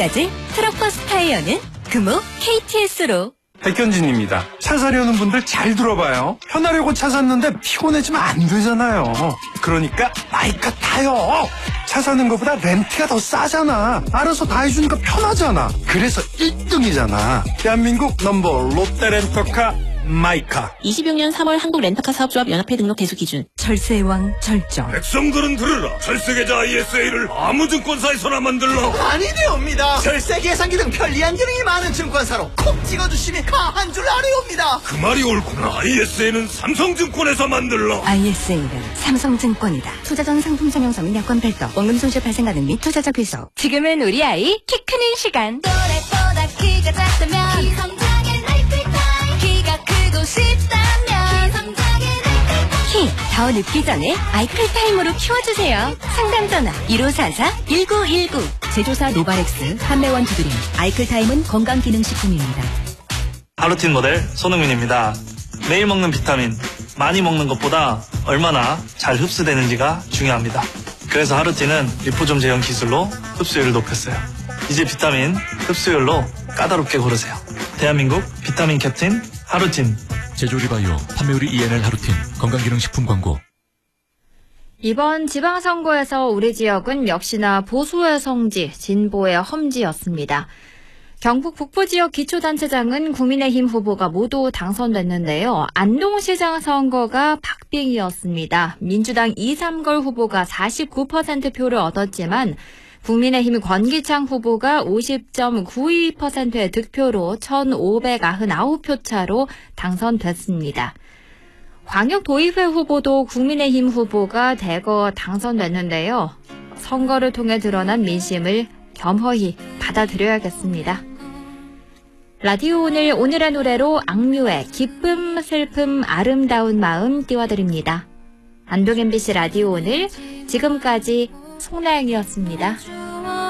지금까지 트럭버스 타이어는 금호 KTS로. 백현진입니다. 차 사려는 분들 잘 들어봐요. 편하려고 차 샀는데 피곤해지면 안 되잖아요. 그러니까 마이카 타요. 차 사는 것보다 렌트가 더 싸잖아. 알아서 다 해주니까 편하잖아. 그래서 1등이잖아. 대한민국 넘버 롯데렌터카 마이카. 26년 3월 한국렌터카 사업조합 연합회 등록 개수 기준. 절세의 왕 절정. 백성들은 들으라. 절세계좌 ISA를 아무 증권사에서나 만들라. 아니되옵니다. 절세 계산기 등 편리한 기능이 많은 증권사로 콕 찍어주시면 가한 줄 아뢰옵니다. 그 말이 옳구나. ISA는 삼성증권에서 만들라. ISA는 삼성증권이다. 투자 전 상품 설명서 및 여건 별도, 원금 손실 발생 가능 및 투자자 귀속. 지금은 우리 아이 키 크는 시간. 또래보다 키가 작다면 기성장의 라이프타임. 키가 크고 싶다면 기성장의 라이프타임. 키 더 늙기 전에 아이클타임으로 키워주세요. 상담 전화 1544-1919. 제조사 노바렉스, 판매원 두드림. 아이클타임은 건강기능식품입니다. 하루틴 모델 손흥민입니다. 매일 먹는 비타민, 많이 먹는 것보다 얼마나 잘 흡수되는지가 중요합니다. 그래서 하루틴은 리포좀 제형 기술로 흡수율을 높였어요. 이제 비타민 흡수율로 까다롭게 고르세요. 대한민국 비타민 캡틴 하루틴. 제조리바이오, 판매우리 ENL 하루틴, 건강기능식품 광고. 이번 지방선거에서 우리 지역은 역시나 보수의 성지, 진보의 험지였습니다. 경북 북부 지역 기초단체장은 국민의힘 후보가 모두 당선됐는데요. 안동시장 선거가 박빙이었습니다. 민주당 이삼걸 후보가 49% 표를 얻었지만 국민의힘 권기창 후보가 50.92%의 득표로 1,599표 차로 당선됐습니다. 광역도의회 후보도 국민의힘 후보가 대거 당선됐는데요. 선거를 통해 드러난 민심을 겸허히 받아들여야겠습니다. 라디오 오늘의 노래로 악뮤의 기쁨, 슬픔, 아름다운 마음 띄워드립니다. 안동 MBC 라디오 오늘 지금까지 송나영이었습니다.